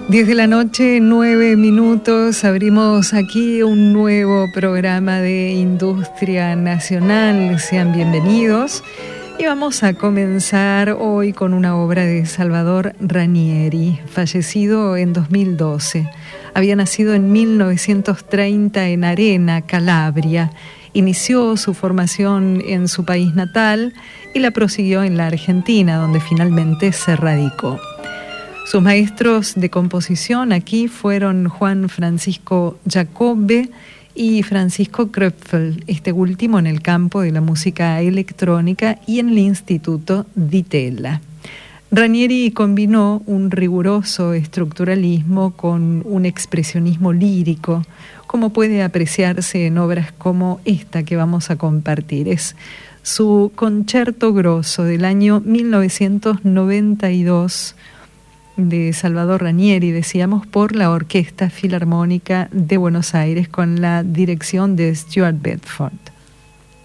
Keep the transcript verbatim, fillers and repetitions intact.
diez de la noche, nueve minutos, abrimos aquí un nuevo programa de Industria Nacional. Sean bienvenidos y vamos a comenzar hoy con una obra de Salvador Ranieri, fallecido en dos mil doce. Había nacido en mil novecientos treinta en Arena, Calabria. Inició su formación en su país natal y la prosiguió en la Argentina, donde finalmente se radicó. Sus maestros de composición aquí fueron Juan Francisco Jacobe y Francisco Kröpfel, este último en el campo de la música electrónica y en el Instituto Di Tella. Ranieri combinó un riguroso estructuralismo con un expresionismo lírico, como puede apreciarse en obras como esta que vamos a compartir. Es su Concerto Grosso del año mil novecientos noventa y dos, de Salvador Ranieri, decíamos, por la Orquesta Filarmónica de Buenos Aires con la dirección de Stuart Bedford.